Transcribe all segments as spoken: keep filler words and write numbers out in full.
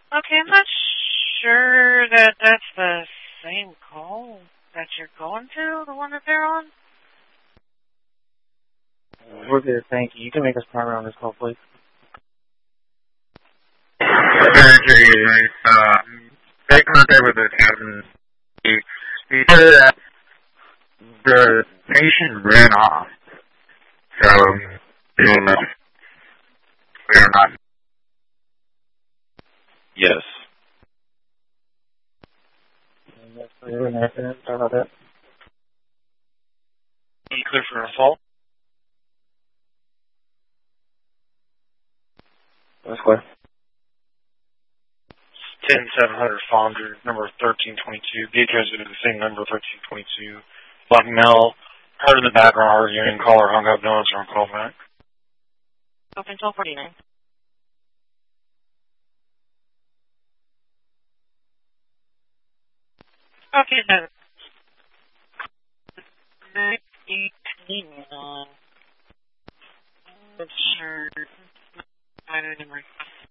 Okay, I'm not sure that that's the same call that you're going to, the one that they're on. We're good, thank you. You can make us primary on this call, please. Uh, take contact with the captain. He, he said that the patient ran off. So, we don't know. We are not. Yes. Sorry about that. You clear for assault? That's clear. ten seven hundred Fonder, number thirteen twenty-two. Gatecrash is the same number, thirteen twenty-two. Black male, heard in the background arguing, caller hung up, no answer on call back. Open twelve forty-nine. Okay, no. eighteen on. Sure. I don't know.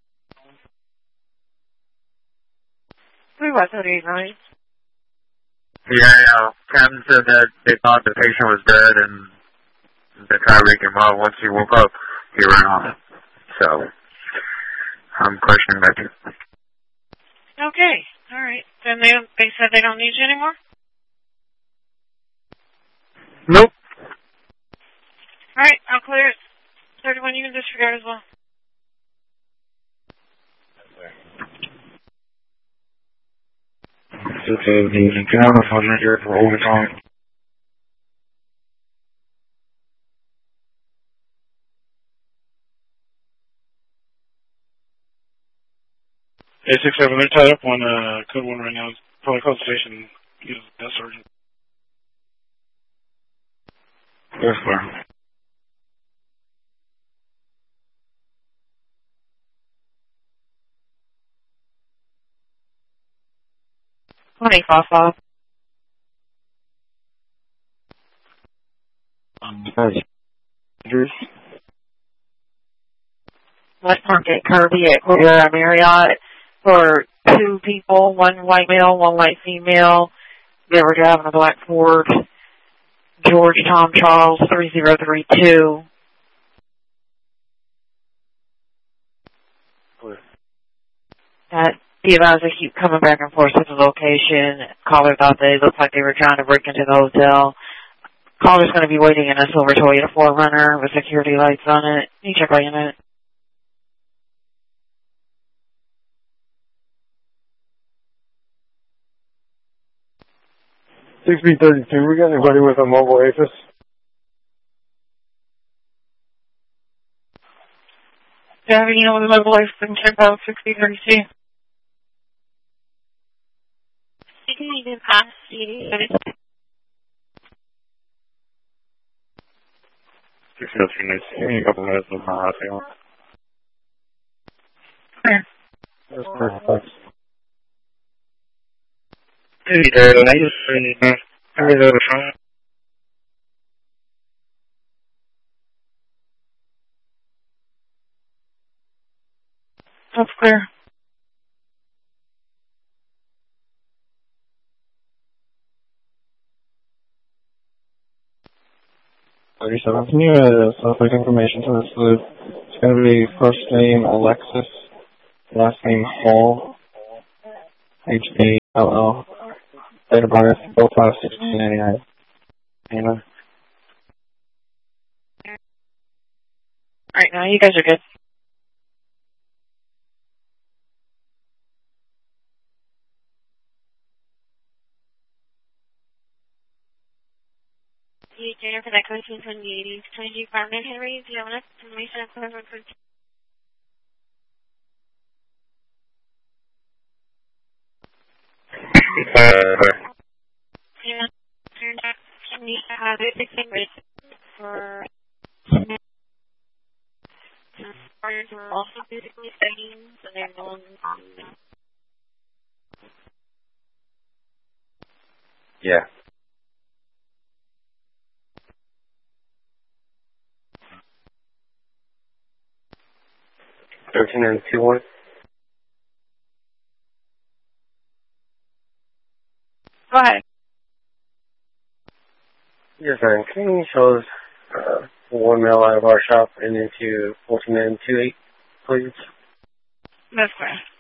Three was thirty-eight, right? Yeah, yeah. Captain said that they thought the patient was dead and they tried to wake him up. Once he woke up, he ran off. So, I'm questioning that too. Okay, alright. Then they they said they don't need you anymore? Nope. Alright, I'll clear it. thirty-one, you can disregard as well. six seventeen, can I have a phone right here for overtime? eight six seven, they're tied up on uh, code one right now. Probably call the station. Use that sergeant. Yes, sir. twenty five five. Um, Andrews. West Market Kirby at Cordera Marriott for two people, one white male, one white female. They were driving a black Ford. George Tom Charles three zero three two. That the advisor keep coming back and forth to the location. Caller thought they looked like they were trying to break into the hotel. Caller's going to be waiting in a silver Toyota four runner with security lights on it. You check right in it. six B thirty-two, we got anybody with a mobile A F I S? Do you have any on the mobile life and check out six B thirty-two? You can even pass C. six oh three, nice. Give me a couple minutes of my radio. Sure. That's correct, thanks. Hey, Dad, I just finished. I was over front. That's clear. thirty-seven, can you add suspect information to this loop? It's going to be first name Alexis, last name Hall, H A L L, date of birth oh five sixteen ninety-nine. Hannah. Alright, now you guys are good. You Jennifer for that question from the eighties. twenty-two Farmland Henry. Do you have enough information on clear for Uh, yeah. Can we have it for Starters were also physically studying, so they're no longer yeah. thirteen and two one. Go ahead. Yes, ma'am. Can you show us uh, one male out of our shop and into fourteen nine two eight, please? That's correct.